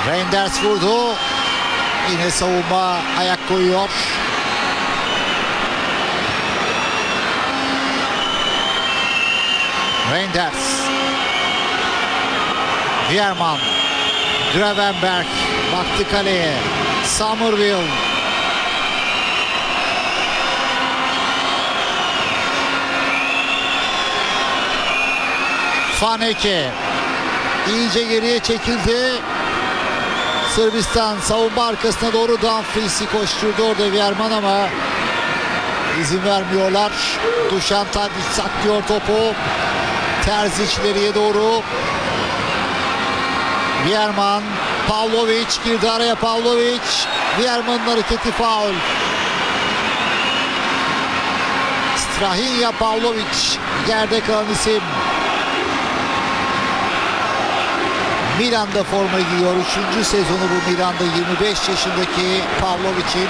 Reinders vurdu. Yine savunma ayak koyuyor. Reinders. Veerman. Gravenberch. Baktı kaleye. Summerville. Vaneke. İyice geriye çekildi. Sırbistan savunma arkasına doğru Dumfries'i koşturdu orada Veerman ama izin vermiyorlar. Dušan Tadić saklıyor topu. Terzic ileriye doğru. Veerman. Pavlović girdi araya. Pavlović. Veerman'ın hareketi faul. Strahinja Pavlović yerde kalan isim. Milan'da forma giyiyor. 3. sezonu bu Milan'da 25 yaşındaki Pavlović'in.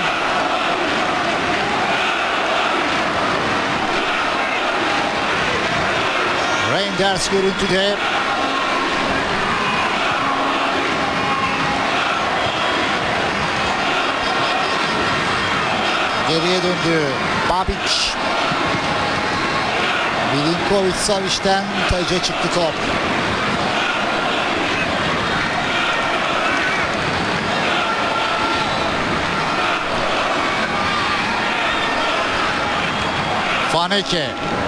Reinders görüntüde. Geriye döndü. Babic. Milinković-Savic'ten Tadic'e çıktı top. Vaneke.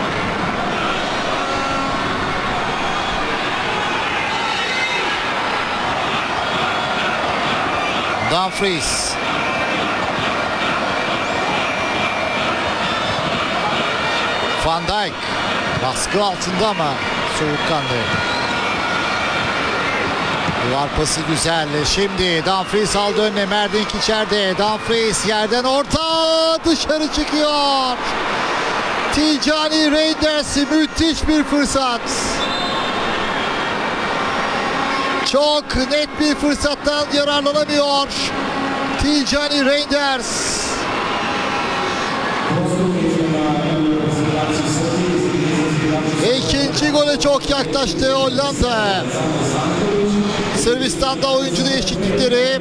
Dumfries. Van Dijk. Baskı altında ama soğukkanlı. Duvar pası güzel. Şimdi Dumfries aldı önüne. Merdink içeride. Dumfries yerden orta dışarı çıkıyor. Tijani Reinders müthiş bir fırsat. Çok net bir fırsattan yararlanamıyor Tijani Reinders. İkinci gole çok yaklaştı Hollanda. Sırbistan'da oyuncu değişiklikleri.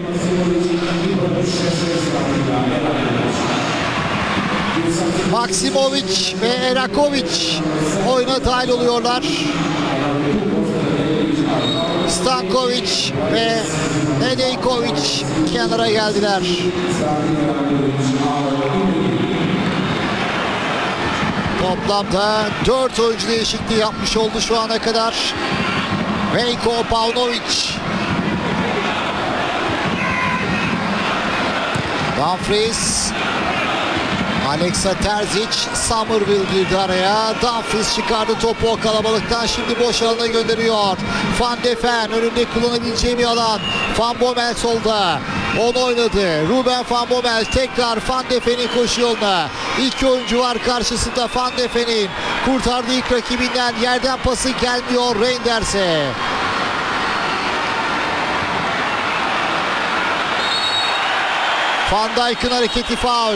Maksimović ve Eraković oyuna dahil oluyorlar. Stanković ve Nedeljković kenara geldiler. Toplamda 4 oyuncu değişikliği yapmış oldu şu ana kadar. Veljko Paunović. Dumfries. Alexa Terzic, Summerville girdi araya. Dumfries çıkardı topu o kalabalıktan. Şimdi boş alana gönderiyor. Van de Ven önünde kullanabileceği bir alan. Van Bommel solda. Onu oynadı. Ruben Van Bommel tekrar Van de Ven'in koşu yoluna. İki oyuncu var karşısında Van de Ven'in. Kurtardığı ilk rakibinden yerden pası gelmiyor Reinders'e. Van Dijk'ın hareketi faul.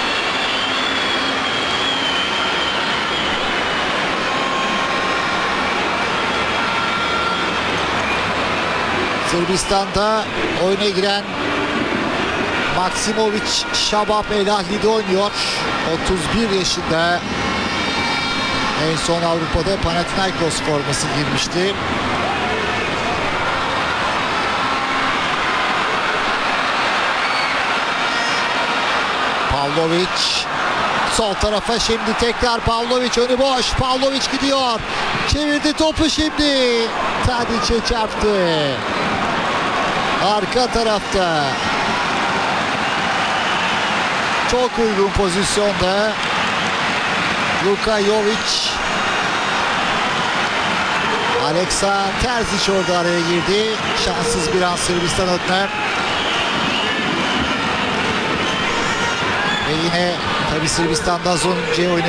Sırbistan'da oyuna giren Maksimović Şabab El Ahli'de oynuyor. 31 yaşında. En son Avrupa'da Panathinaikos forması girmişti. Pavlović sol tarafa şimdi tekrar Pavlović önü boş. Pavlović gidiyor. Çevirdi topu şimdi. Tadic'e çarptı. Arka tarafta. Çok uygun pozisyonda. Luka Jovic. Alexa Terzic orada araya girdi. Şanssız bir an Sırbistan adına. Ve yine tabi Sırbistan'da az önce oyuna